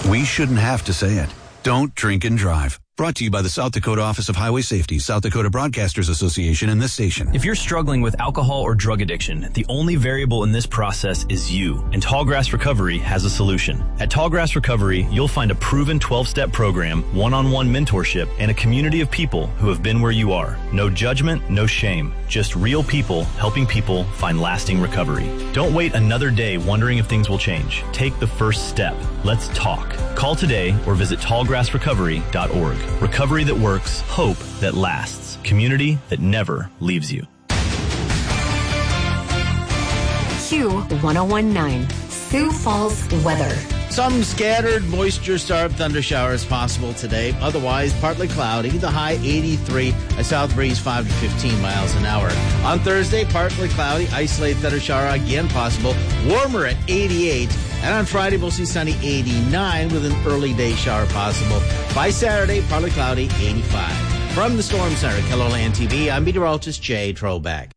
We shouldn't have to say it. Don't drink and drive. Brought to you by the South Dakota Office of Highway Safety, South Dakota Broadcasters Association, and this station. If you're struggling with alcohol or drug addiction, the only variable in this process is you, and Tallgrass Recovery has a solution. At Tallgrass Recovery, you'll find a proven 12-step program, one-on-one mentorship, and a community of people who have been where you are. No judgment, no shame, just real people helping people find lasting recovery. Don't wait another day wondering if things will change. Take the first step. Let's talk. Call today or visit tallgrassrecovery.org. Recovery that works, hope that lasts, community that never leaves you. Q1019, Sioux Falls weather. Some scattered moisture-starved thunder showers possible today. Otherwise, partly cloudy. The high 83, a south breeze 5 to 15 miles an hour. On Thursday, partly cloudy, isolated thunder shower again possible. Warmer at 88. And on Friday, we'll see sunny 89 with an early day shower possible. By Saturday, partly cloudy 85. From the Storm Center, KELOLAND TV, I'm meteorologist Jay Troback.